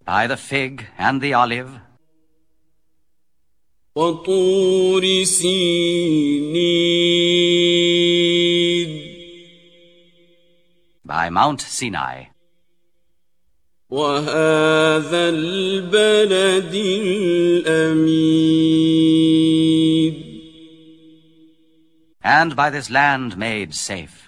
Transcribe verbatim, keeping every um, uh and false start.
by the fig and the olive, وطور سينين, by Mount Sinai, وهذا البلد الأمين, and by this land made safe.